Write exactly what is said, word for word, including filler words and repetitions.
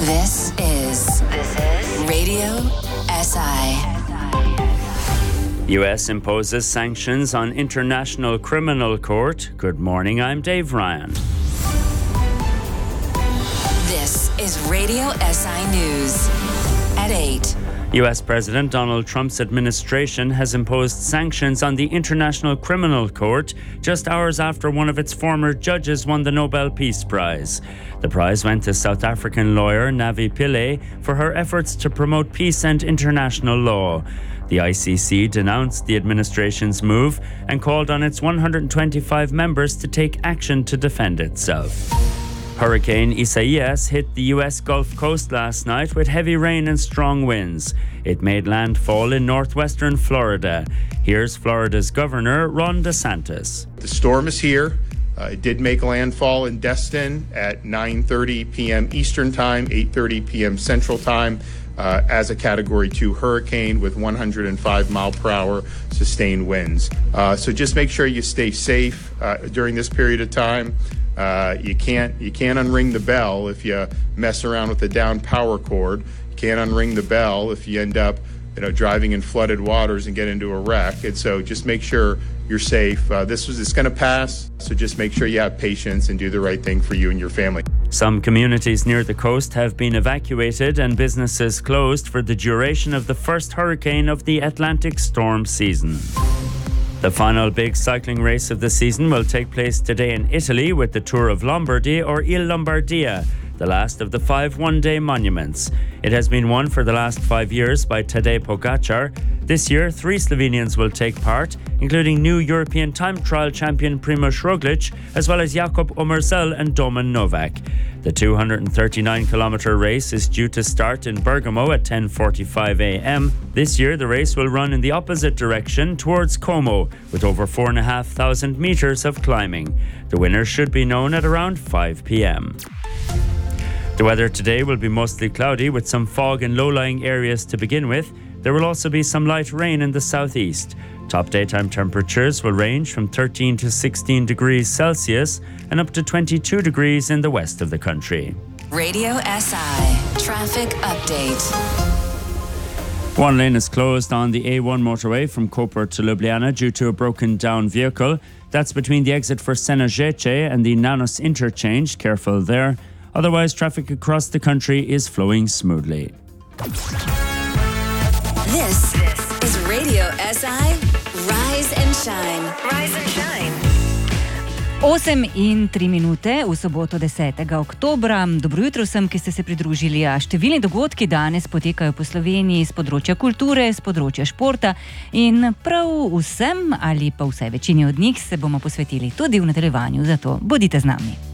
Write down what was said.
This is this is Radio S I. U S imposes sanctions on International Criminal Court. Good morning, I'm Dave Ryan. This is Radio S I News at eight. U S President Donald Trump's administration has imposed sanctions on the International Criminal Court just hours after one of its former judges won the Nobel Peace Prize. The prize went to South African lawyer Navi Pillay for her efforts to promote peace and international law. The I C C denounced the administration's move and called on its one hundred twenty-five members to take action to defend itself. Hurricane Isaias hit the U S Gulf Coast last night with heavy rain and strong winds. It made landfall in northwestern Florida. Here's Florida's Governor, Ron DeSantis. The storm is here. Uh, it did make landfall in Destin at nine thirty p.m. Eastern Time, eight thirty p.m. Central Time, uh, as a Category two hurricane with one hundred five mile per hour sustained winds. Uh, so just make sure you stay safe uh, during this period of time. Uh, you can't you can't unring the bell if you mess around with the down power cord. You can't unring the bell if you end up, you know, driving in flooded waters and get into a wreck. And so just make sure you're safe. Uh, this was it's going to pass, so just make sure you have patience and do the right thing for you and your family. Some communities near the coast have been evacuated and businesses closed for the duration of the first hurricane of the Atlantic storm season. The final big cycling race of the season will take place today in Italy with the Tour of Lombardy, or Il Lombardia, the last of the five one-day monuments. It has been won for the last five years by Tadej Pogačar. This year, three Slovenians will take part, including new European time trial champion Primož Roglič, as well as Jakob Omerzel and Domen Novak. The two hundred thirty-nine kilometre race is due to start in Bergamo at ten forty-five a.m. This year, the race will run in the opposite direction towards Como, with over four thousand five hundred metres of climbing. The winner should be known at around five p.m. The weather today will be mostly cloudy with some fog in low-lying areas to begin with. There will also be some light rain in the southeast. Top daytime temperatures will range from thirteen to sixteen degrees Celsius and up to twenty-two degrees in the west of the country. Radio S I traffic update. One lane is closed on the A one motorway from Koper to Ljubljana due to a broken down vehicle. That's between the exit for Senožeče and the Nanos interchange. Careful there. Otherwise, traffic across the country is flowing smoothly. This is Radio S I Rise and Shine. Rise and Shine. osem in tri minute v soboto desetega oktobra. Dobro jutro vsem, ki ste se pridružili. A številni dogodki danes potekajo po Sloveniji z področja kulture, z področja športa in prav vsem ali pa vsaj večini od njih se bomo posvetili tudi v nadaljevanju. Zato bodite z nami.